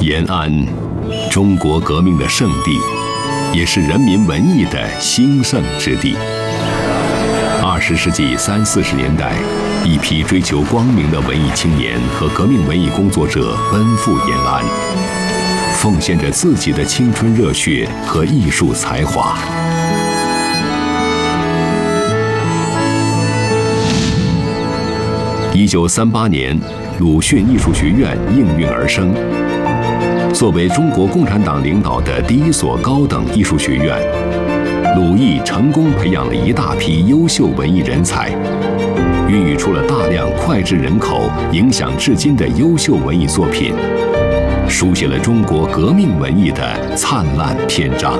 延安，中国革命的圣地，也是人民文艺的兴盛之地。20世纪30、40年代，一批追求光明的文艺青年和革命文艺工作者奔赴延安，奉献着自己的青春热血和艺术才华。1938年，鲁迅艺术学院应运而生。作为中国共产党领导的第一所高等艺术学院，鲁艺成功培养了一大批优秀文艺人才，孕育出了大量脍炙人口、影响至今的优秀文艺作品，书写了中国革命文艺的灿烂篇章。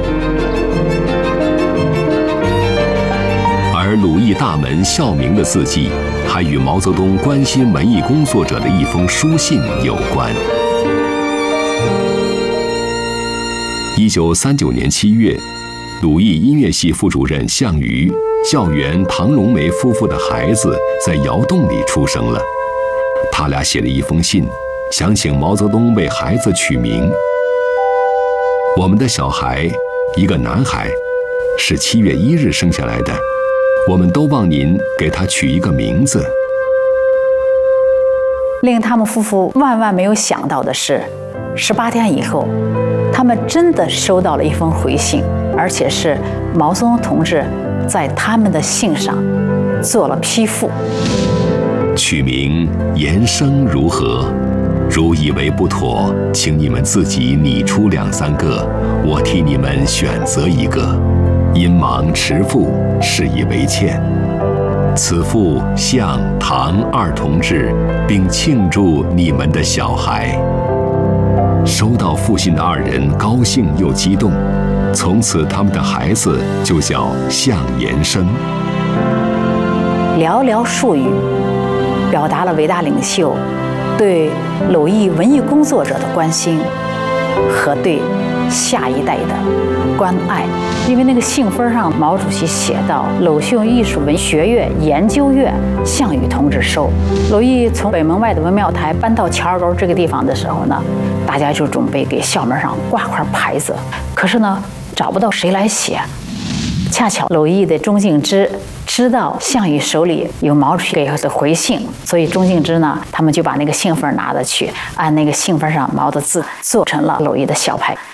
而鲁艺大门校名的字迹，还与毛泽东关心文艺工作者的一封书信有关。1939年7月，鲁艺音乐系副主任项羽、教员唐荣梅夫妇的孩子在窑洞里出生了。他俩写了一封信，想请毛泽东为孩子取名。我们的小孩，一个男孩，是7月1日生下来的，我们都望您给他取一个名字。 令他们夫妇万万没有想到的是，18天以后，他们真的收到了一封回信，而且是毛泽东同志在他们的信上做了批复。 取名延生如何？如以为不妥，请你们自己拟出2、3个，我替你们选择一个。因忙迟复，事以为歉。此复向唐2同志，并庆祝你们的小孩。收到复信的2人高兴又激动，从此他们的孩子就叫向延生。 寥寥数语，表达了伟大领袖对鲁艺文艺工作者的关心和对下一代的关爱。因为那个信封上，毛主席写到鲁迅艺术文学院研究院项羽同志收。鲁艺从北门外的文庙台搬到乔二沟这个地方的时候呢，大家就准备给校门上挂块牌子，可是呢找不到谁来写。恰巧鲁艺的钟敬之知道项羽手里有毛主席给的回信，所以钟敬之呢，他们就把那个信封拿了去，按那个信封上毛的字做成了鲁艺的小牌。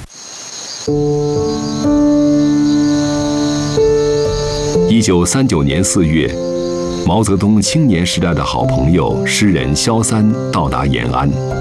1939年4月，毛泽东青年时代的好朋友诗人萧三到达延安。